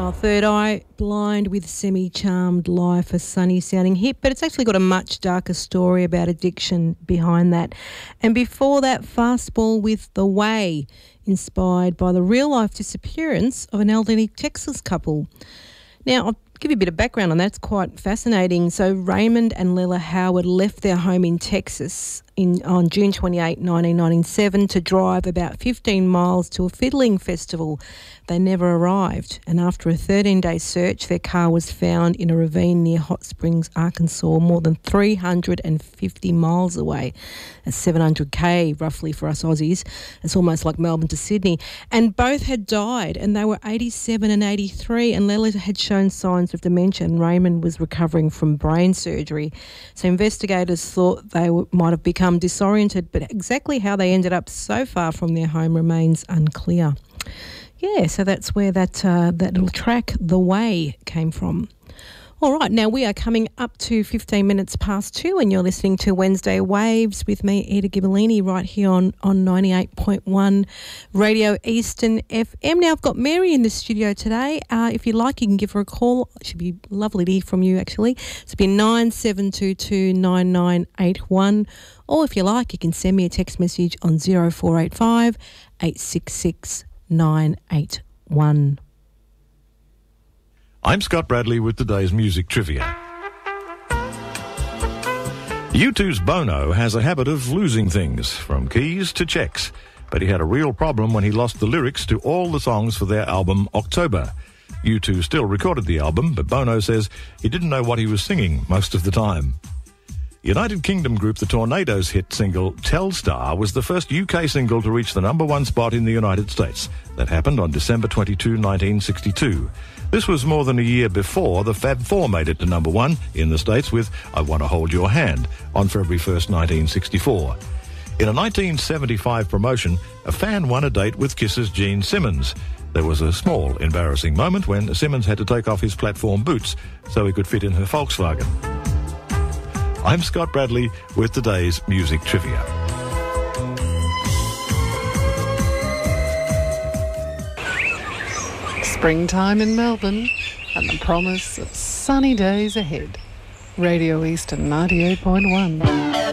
Third Eye Blind with Semi-Charmed Life, a sunny sounding hit, but it's actually got a much darker story about addiction behind that. And before that, Fastball with The Way, inspired by the real life disappearance of an elderly Texas couple. Now, I'll give you a bit of background on that. It's quite fascinating. So Raymond and Lila Howard left their home in Texas on June 28, 1997 to drive about 15 miles to a fiddling festival. They never arrived, and after a 13-day search, their car was found in a ravine near Hot Springs, Arkansas, more than 350 miles away. That's 700k roughly for us Aussies. It's almost like Melbourne to Sydney. And both had died, and they were 87 and 83, and Lila had shown signs of dementia, and Raymond was recovering from brain surgery. So investigators thought they might have become disoriented, but exactly how they ended up so far from their home remains unclear. Yeah, so that's where that little track, The Way, came from. All right, now we are coming up to 15 minutes past 2 and you're listening to Wednesday Waves with me, Eda Ghibellini, right here on 98.1 Radio Eastern FM. Now, I've got Mary in the studio today. If you like, you can give her a call. It should be lovely to hear from you, actually. It's been 9722 9981. Or if you like, you can send me a text message on 0485 866 981. I'm Scott Bradley with today's music trivia. U2's Bono has a habit of losing things, from keys to checks, but he had a real problem when he lost the lyrics to all the songs for their album October. U2 still recorded the album, but Bono says he didn't know what he was singing most of the time. United Kingdom group The Tornadoes' hit single Telstar was the first UK single to reach the #1 spot in the United States. That happened on December 22, 1962. This was more than a year before the Fab Four made it to #1 in the States with I Want to Hold Your Hand on February 1st, 1964. In a 1975 promotion, a fan won a date with Kiss's Gene Simmons. There was a small embarrassing moment when Simmons had to take off his platform boots so he could fit in her Volkswagen. I'm Scott Bradley with today's music trivia. Springtime in Melbourne and the promise of sunny days ahead. Radio Eastern 98.1.